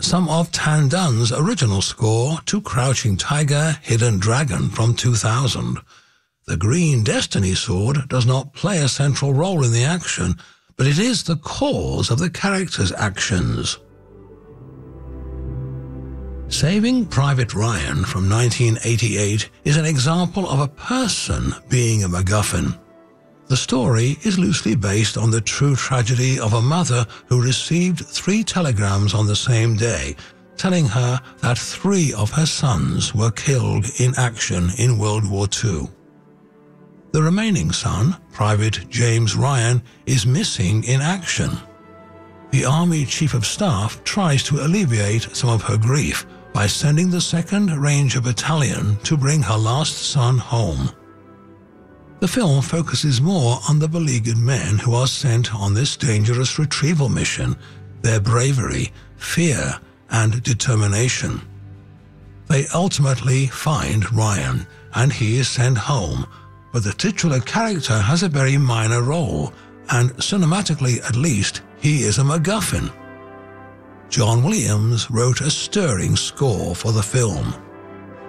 some of Tan Dun's original score to Crouching Tiger, Hidden Dragon from 2000. The green Destiny Sword does not play a central role in the action, but it is the cause of the character's actions. Saving Private Ryan from 1988 is an example of a person being a MacGuffin. The story is loosely based on the true tragedy of a mother who received 3 telegrams on the same day, telling her that 3 of her sons were killed in action in World War II. The remaining son, Private James Ryan, is missing in action. The Army Chief of Staff tries to alleviate some of her grief by sending the 2nd Ranger Battalion to bring her lost son home. The film focuses more on the beleaguered men who are sent on this dangerous retrieval mission, their bravery, fear, and determination. They ultimately find Ryan, and he is sent home, but the titular character has a very minor role, and cinematically at least, he is a MacGuffin. John Williams wrote a stirring score for the film.